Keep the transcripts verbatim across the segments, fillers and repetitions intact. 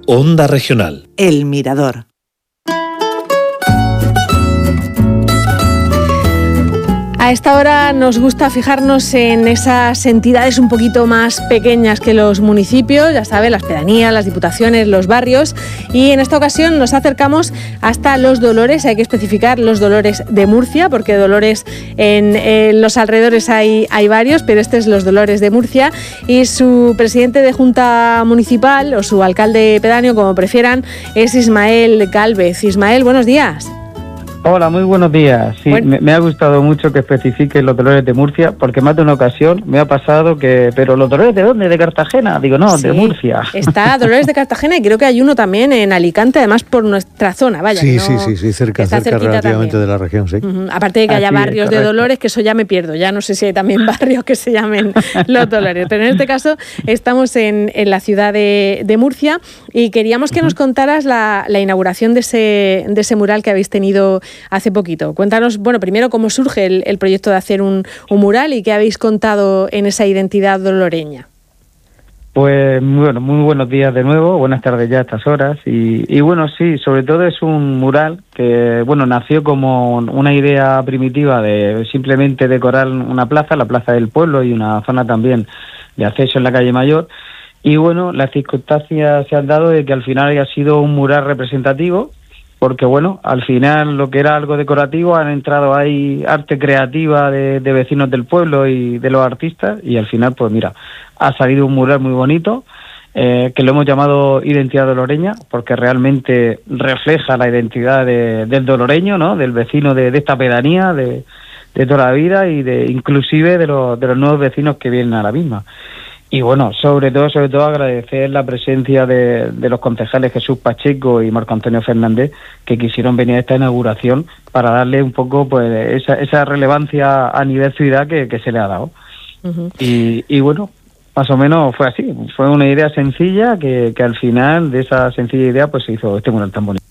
Onda Regional. El Mirador. A esta hora nos gusta fijarnos en esas entidades un poquito más pequeñas que los municipios, ya sabe, las pedanías, las diputaciones, los barrios, y en esta ocasión nos acercamos hasta Los Dolores. Hay que especificar Los Dolores de Murcia, porque Dolores en, en los alrededores hay, hay varios, pero este es Los Dolores de Murcia, y su presidente de Junta Municipal, o su alcalde pedáneo, como prefieran, es Ismael Gálvez. Ismael, buenos días. Hola, muy buenos días. Sí, bueno. me, me ha gustado mucho que especifiques Los Dolores de Murcia, porque más de una ocasión me ha pasado que, pero ¿Los Dolores de dónde? ¿De Cartagena? Digo, no, Sí, de Murcia. Está Dolores de Cartagena y creo que hay uno también en Alicante, además por nuestra zona, vaya. Sí, no, sí, sí, sí, cerca, cerca relativamente también de la región, sí. Uh-huh. Aparte de que haya Así barrios es, de correcto. Dolores, que eso ya me pierdo, ya no sé si hay también barrios que se llamen Los Dolores, pero en este caso estamos en, en la ciudad de, de Murcia y queríamos que uh-huh. nos contaras la, la inauguración de ese, de ese mural que habéis tenido hace poquito. Cuéntanos, bueno, primero cómo surge el, el proyecto de hacer un, un mural y qué habéis contado en esa identidad doloreña. Pues bueno, muy buenos días de nuevo, buenas tardes ya a estas horas. Y, y bueno, sí, sobre todo es un mural que, bueno, nació como una idea primitiva de simplemente decorar una plaza, la plaza del pueblo, y una zona también de acceso en la calle Mayor. Y bueno, las circunstancias se han dado de que al final haya sido un mural representativo, porque bueno, al final lo que era algo decorativo han entrado ahí arte creativa de, de vecinos del pueblo y de los artistas, y al final pues mira, ha salido un mural muy bonito, eh, que lo hemos llamado Identidad Doloreña, porque realmente refleja la identidad de, del doloreño, ¿no? Del vecino de, de esta pedanía, de, de toda la vida, y de inclusive de los, de los nuevos vecinos que vienen a la misma. Y bueno, sobre todo, sobre todo agradecer la presencia de, de los concejales Jesús Pacheco y Marco Antonio Fernández, que quisieron venir a esta inauguración para darle un poco pues esa, esa relevancia a nivel ciudad que, que se le ha dado. Uh-huh. Y, y bueno, más o menos fue así. Fue una idea sencilla que, que al final de esa sencilla idea pues se hizo este mural tan bonito.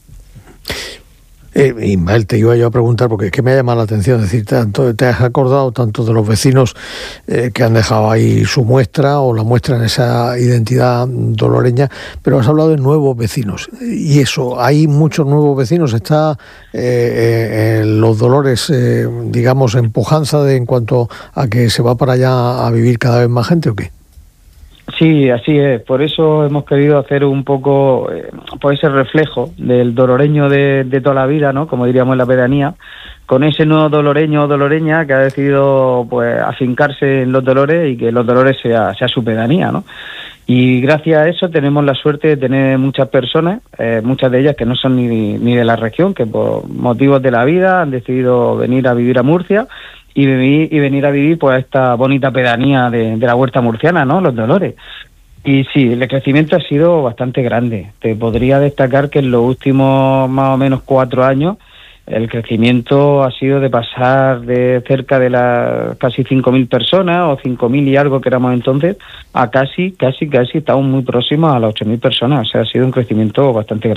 Eh, Ismael, te iba yo a preguntar, porque es que me ha llamado la atención, es decir, tanto, te has acordado tanto de los vecinos eh, que han dejado ahí su muestra o la muestra en esa identidad doloreña, pero has hablado de nuevos vecinos. Y eso, ¿hay muchos nuevos vecinos? ¿Está eh, eh, en Los Dolores, eh, digamos, en pujanza de, en cuanto a que se va para allá a vivir cada vez más gente o qué? Sí, así es. Por eso hemos querido hacer un poco eh, pues ese reflejo del doloreño de, de toda la vida, ¿no? Como diríamos en la pedanía, con ese nuevo doloreño o doloreña que ha decidido pues afincarse en Los Dolores y que Los Dolores sea, sea su pedanía, ¿no? Y gracias a eso tenemos la suerte de tener muchas personas, eh, muchas de ellas que no son ni, ni de la región, que por motivos de la vida han decidido venir a vivir a Murcia y venir, y venir a vivir pues a esta bonita pedanía de, de la huerta murciana, ¿no? Los Dolores. Y sí, el crecimiento ha sido bastante grande. Te podría destacar que en los últimos más o menos cuatro años el crecimiento ha sido de pasar de cerca de las casi cinco mil personas o cinco mil y algo que éramos entonces a casi, casi, casi estamos muy próximos a las ocho mil personas. O sea, ha sido un crecimiento bastante grande.